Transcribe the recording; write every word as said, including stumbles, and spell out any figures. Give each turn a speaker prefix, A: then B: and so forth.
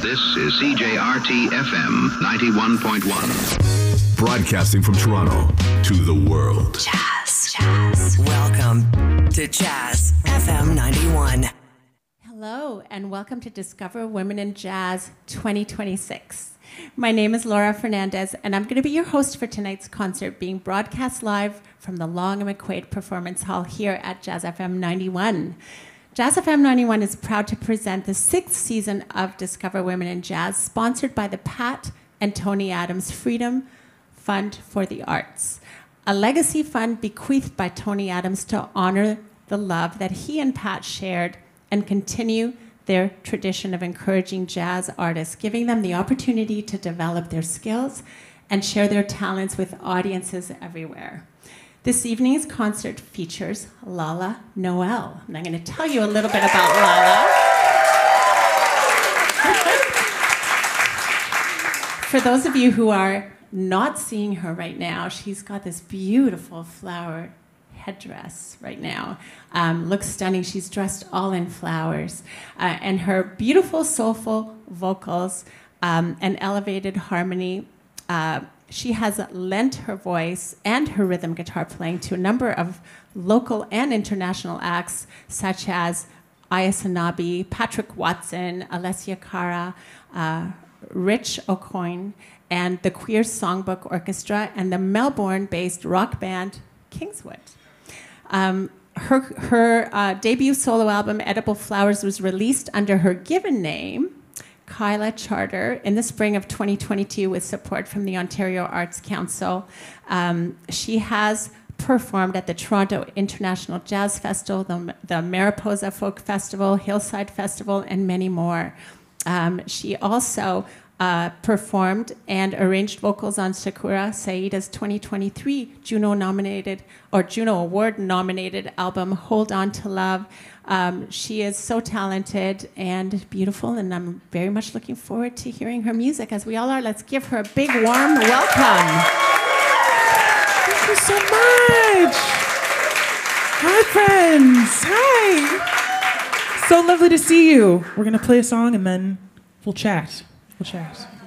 A: This is C J R T F M ninety-one point one.
B: Broadcasting from Toronto to the world.
C: Jazz, Jazz. Welcome to Jazz F M ninety-one.
D: Hello, and welcome to Discover Women in Jazz twenty twenty-six. My name is Laura Fernandez, and I'm going to be your host for tonight's concert, being broadcast live from the Long and McQuaid Performance Hall here at Jazz F M ninety-one. Jazz F M ninety-one is proud to present the sixth season of Discover Women in Jazz, sponsored by the Pat and Tony Adams Freedom Fund for the Arts, a legacy fund bequeathed by Tony Adams to honor the love that he and Pat shared and continue their tradition of encouraging jazz artists, giving them the opportunity to develop their skills and share their talents with audiences everywhere. This evening's concert features Lala Noel, and I'm going to tell you a little bit about Lala. For those of you who are not seeing her right now, she's got this beautiful flower headdress right now. Um, looks stunning. She's dressed all in flowers. Uh, and her beautiful, soulful vocals um, and elevated harmony, uh, she has lent her voice and her rhythm guitar playing to a number of local and international acts, such as Aya Sanabi, Patrick Watson, Alessia Cara, uh, Rich O'Coin, and the Queer Songbook Orchestra, and the Melbourne-based rock band Kingswood. Um, her her uh, debut solo album, Edible Flowers, was released under her given name, Kyla Charter, in the spring of twenty twenty-two with support from the Ontario Arts Council. Um, she has performed at the Toronto International Jazz Festival, the, the Mariposa Folk Festival, Hillside Festival, and many more. Um, she also uh, performed and arranged vocals on Sakura Saida's twenty twenty-three Juno-nominated or Juno Award-nominated album, Hold On to Love. Um, she is so talented and beautiful, and I'm very much looking forward to hearing her music, as we all are. Let's give her a big, warm welcome.
E: Thank you so much. Hi, friends. Hi. So lovely to see you. We're going to play a song, and then we'll chat. We'll chat.